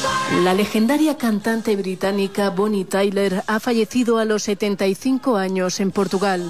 La legendaria cantante británica Bonnie Tyler ha fallecido a los 75 años en Portugal.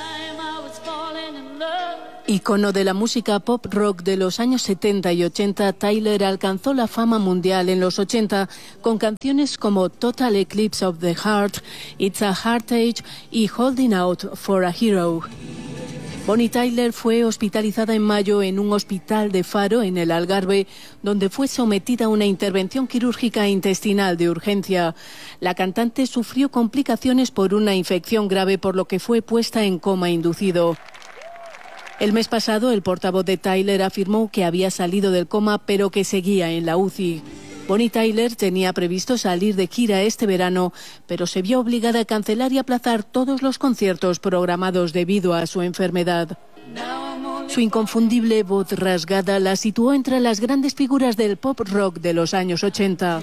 Ícono de la música pop rock de los años 70 y 80, Tyler alcanzó la fama mundial en los 80 con canciones como Total Eclipse of the Heart, It's a Heartache y Holding Out for a Hero. Bonnie Tyler fue hospitalizada en mayo en un hospital de Faro, en el Algarve, donde fue sometida a una intervención quirúrgica intestinal de urgencia. La cantante sufrió complicaciones por una infección grave, por lo que fue puesta en coma inducido. El mes pasado, el portavoz de Tyler afirmó que había salido del coma, pero que seguía en la UCI. Bonnie Tyler tenía previsto salir de gira este verano, pero se vio obligada a cancelar y aplazar todos los conciertos programados debido a su enfermedad. Su inconfundible voz rasgada la situó entre las grandes figuras del pop rock de los años 80.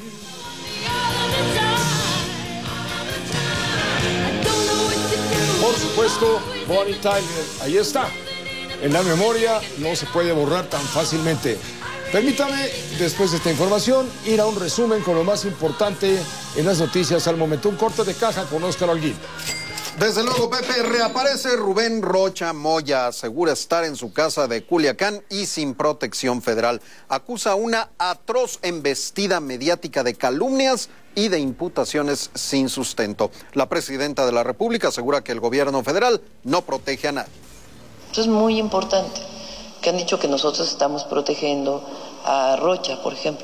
Por supuesto, Bonnie Tyler, ahí está. En la memoria no se puede borrar tan fácilmente. Permítame, después de esta información, ir a un resumen con lo más importante en las noticias al momento. Un corte de caja con Óscar Holguín. Desde luego, Pepe, reaparece Rubén Rocha Moya. Asegura estar en su casa de Culiacán y sin protección federal. Acusa una atroz embestida mediática de calumnias y de imputaciones sin sustento. La presidenta de la República asegura que el gobierno federal no protege a nadie. Eso es muy importante, que han dicho que nosotros estamos protegiendo a Rocha, por ejemplo.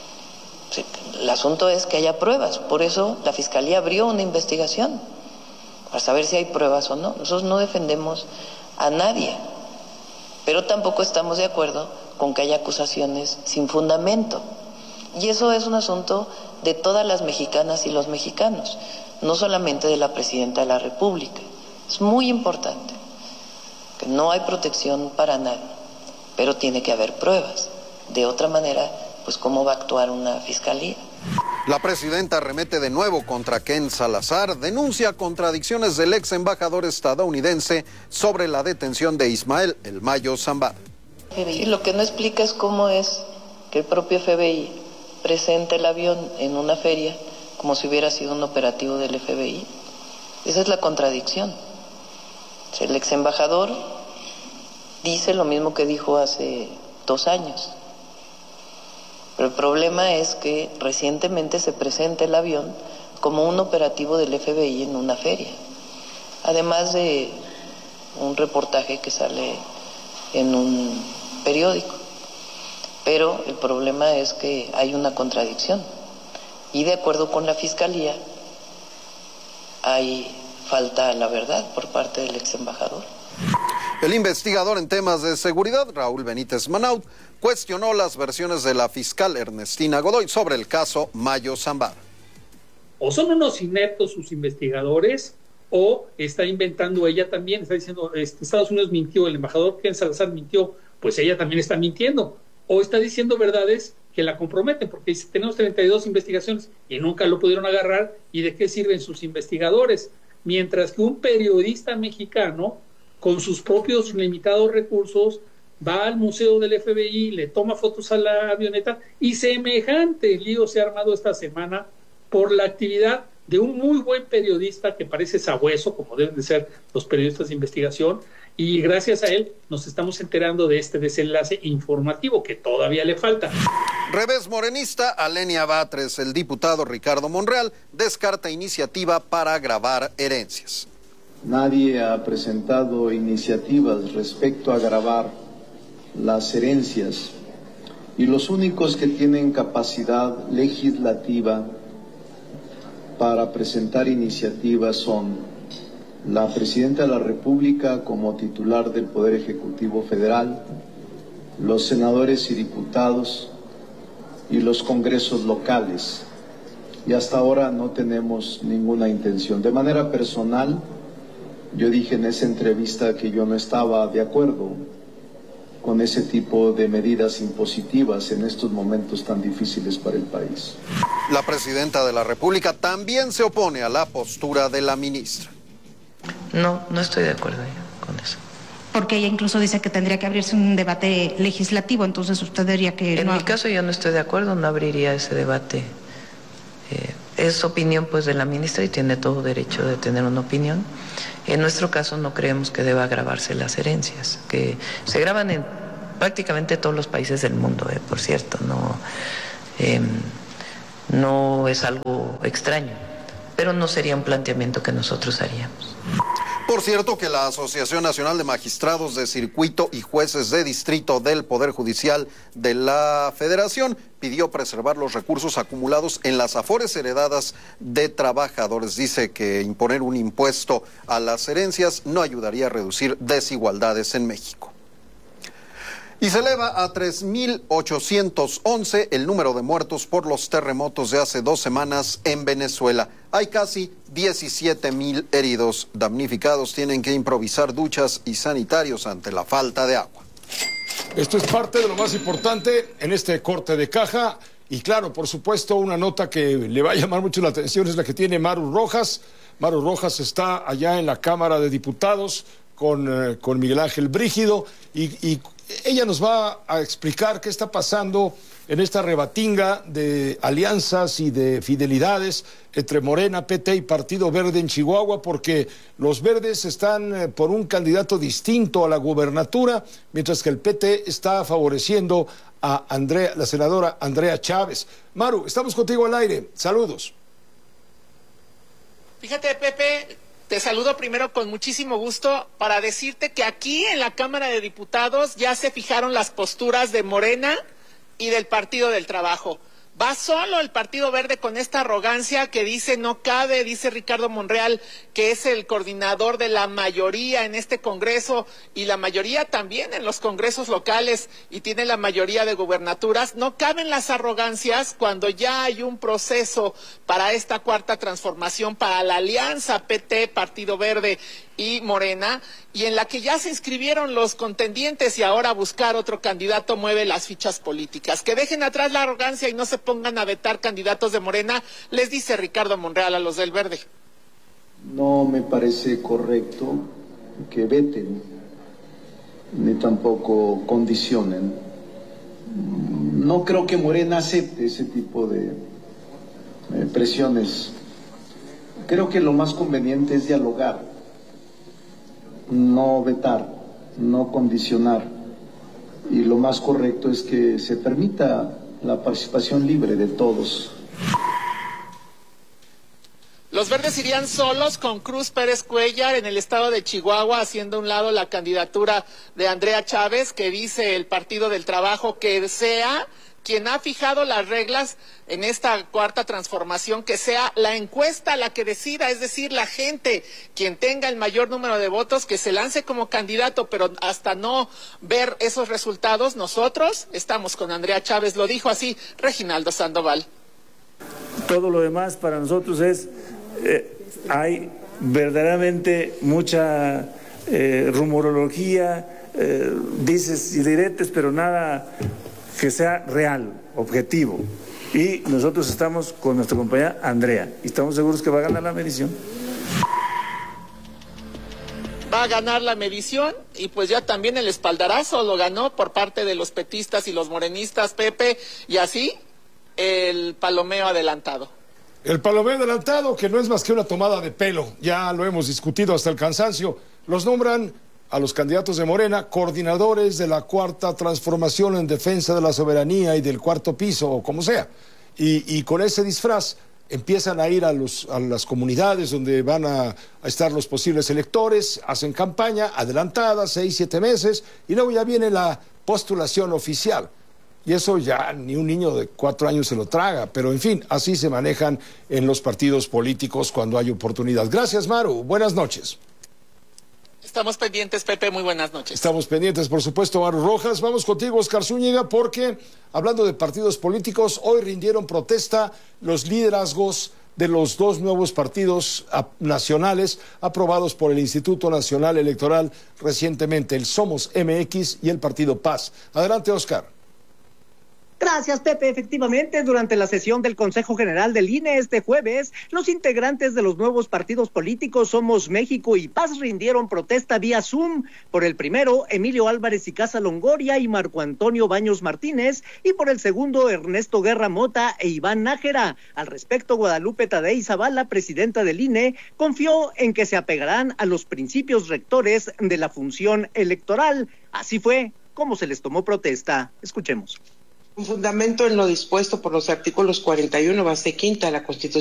El asunto es que haya pruebas, por eso la Fiscalía abrió una investigación, para saber si hay pruebas o no. Nosotros no defendemos a nadie, pero tampoco estamos de acuerdo con que haya acusaciones sin fundamento. Y eso es un asunto de todas las mexicanas y los mexicanos, no solamente de la Presidenta de la República. Es muy importante. No hay protección para nadie, pero tiene que haber pruebas. De otra manera, pues ¿cómo va a actuar una fiscalía? La presidenta arremete de nuevo contra Ken Salazar, denuncia contradicciones del ex embajador estadounidense sobre la detención de Ismael El Mayo Zambada. Y lo que no explica es cómo es que el propio FBI presenta el avión en una feria como si hubiera sido un operativo del FBI. Esa es la contradicción. El ex embajador dice lo mismo que dijo hace 2 años. Pero el problema es que recientemente se presenta el avión como un operativo del FBI en una feria. Además de un reportaje que sale en un periódico. Pero el problema es que hay una contradicción. Y de acuerdo con la Fiscalía, hay falta a la verdad por parte del ex embajador. El investigador en temas de seguridad, Raúl Benítez Manaut, cuestionó las versiones de la fiscal Ernestina Godoy sobre el caso Mayo Zambada. O son unos ineptos sus investigadores, o está inventando ella también, está diciendo, Estados Unidos mintió, el embajador Ken Salazar mintió, pues ella también está mintiendo. O está diciendo verdades que la comprometen, porque dice, tenemos 32 investigaciones y nunca lo pudieron agarrar, ¿y de qué sirven sus investigadores? Mientras que un periodista mexicano, con sus propios limitados recursos, va al museo del FBI, le toma fotos a la avioneta, y semejante lío se ha armado esta semana por la actividad de un muy buen periodista que parece sabueso, como deben de ser los periodistas de investigación, y gracias a él nos estamos enterando de este desenlace informativo que todavía le falta. Revés morenista, Alenia Batres. El diputado Ricardo Monreal descarta iniciativa para gravar herencias. Nadie ha presentado iniciativas respecto a gravar las herencias, y los únicos que tienen capacidad legislativa para presentar iniciativas son la Presidenta de la República como titular del Poder Ejecutivo Federal, los senadores y diputados y los congresos locales. Y hasta ahora no tenemos ninguna intención. De manera personal, yo dije en esa entrevista que yo no estaba de acuerdo con ese tipo de medidas impositivas en estos momentos tan difíciles para el país. La Presidenta de la República también se opone a la postura de la ministra. No estoy de acuerdo con eso. Porque ella incluso dice que tendría que abrirse un debate legislativo, entonces usted diría que... En mi caso yo no estoy de acuerdo, no abriría ese debate. Es opinión pues de la ministra y tiene todo derecho de tener una opinión. En nuestro caso no creemos que deba grabarse las herencias, que se graban en prácticamente todos los países del mundo, por cierto, no es algo extraño, pero no sería un planteamiento que nosotros haríamos. Por cierto que la Asociación Nacional de Magistrados de Circuito y Jueces de Distrito del Poder Judicial de la Federación pidió preservar los recursos acumulados en las afores heredadas de trabajadores. Dice que imponer un impuesto a las herencias no ayudaría a reducir desigualdades en México. Y se eleva a 3.811 el número de muertos por los terremotos de hace 2 semanas en Venezuela. Hay casi 17.000 heridos. Damnificados tienen que improvisar duchas y sanitarios ante la falta de agua. Esto es parte de lo más importante en este corte de caja. Y claro, por supuesto, una nota que le va a llamar mucho la atención es la que tiene Maru Rojas. Maru Rojas está allá en la Cámara de Diputados con Miguel Ángel Brígido y ella nos va a explicar qué está pasando en esta rebatinga de alianzas y de fidelidades entre Morena, PT y Partido Verde en Chihuahua, porque los verdes están por un candidato distinto a la gubernatura, mientras que el PT está favoreciendo a la senadora Andrea Chávez. Maru, estamos contigo al aire. Saludos. Fíjate, Pepe, te saludo primero con muchísimo gusto para decirte que aquí en la Cámara de Diputados ya se fijaron las posturas de Morena y del Partido del Trabajo. Va solo el Partido Verde con esta arrogancia que dice no cabe, dice Ricardo Monreal, que es el coordinador de la mayoría en este Congreso y la mayoría también en los congresos locales y tiene la mayoría de gubernaturas. No caben las arrogancias cuando ya hay un proceso para esta cuarta transformación, para la alianza PT, Partido Verde y Morena, y en la que ya se inscribieron los contendientes y ahora buscar otro candidato mueve las fichas políticas. Que dejen atrás la arrogancia y no se pongan a vetar candidatos de Morena, les dice Ricardo Monreal a los del Verde. No me parece correcto que veten, ni tampoco condicionen. No creo que Morena acepte ese tipo de presiones. Creo que lo más conveniente es dialogar, no vetar, no condicionar. Y lo más correcto es que se permita la participación libre de todos. Los verdes irían solos con Cruz Pérez Cuellar en el estado de Chihuahua, haciendo a un lado la candidatura de Andrea Chávez, que dice el Partido del Trabajo que sea quien ha fijado las reglas en esta cuarta transformación, que sea la encuesta la que decida, es decir, la gente, quien tenga el mayor número de votos, que se lance como candidato, pero hasta no ver esos resultados, nosotros estamos con Andrea Chávez, lo dijo así Reginaldo Sandoval. Todo lo demás para nosotros es, hay verdaderamente mucha rumorología, dices y diretes, pero nada que sea real, objetivo. Y nosotros estamos con nuestra compañera Andrea y estamos seguros que va a ganar la medición. Va a ganar la medición y pues ya también el espaldarazo lo ganó por parte de los petistas y los morenistas, Pepe, y así el palomeo adelantado. El palomeo adelantado, que no es más que una tomada de pelo, ya lo hemos discutido hasta el cansancio. Los nombran a los candidatos de Morena coordinadores de la cuarta transformación en defensa de la soberanía y del cuarto piso, o como sea. Y con ese disfraz empiezan a ir a las comunidades donde van a estar los posibles electores, hacen campaña adelantada, 6, 7 meses, y luego ya viene la postulación oficial. Y eso ya ni un niño de 4 años se lo traga, pero en fin, así se manejan en los partidos políticos cuando hay oportunidad. Gracias, Maru. Buenas noches. Estamos pendientes, Pepe, muy buenas noches. Estamos pendientes, por supuesto, Maru Rojas. Vamos contigo, Oscar Zúñiga, porque hablando de partidos políticos, hoy rindieron protesta los liderazgos de los 2 nuevos partidos nacionales aprobados por el Instituto Nacional Electoral recientemente, el Somos MX y el Partido Paz. Adelante, Oscar. Gracias, Pepe. Efectivamente, durante la sesión del Consejo General del INE este jueves, los integrantes de los nuevos partidos políticos Somos México y Paz rindieron protesta vía Zoom. Por el primero, Emilio Álvarez y Casa Longoria y Marco Antonio Baños Martínez, y por el segundo, Ernesto Guerra Mota e Iván Nájera. Al respecto, Guadalupe Tadei Zavala, presidenta del INE, confió en que se apegarán a los principios rectores de la función electoral. Así fue como se les tomó protesta. Escuchemos. Un fundamento en lo dispuesto por los artículos 41 base quinta de la Constitución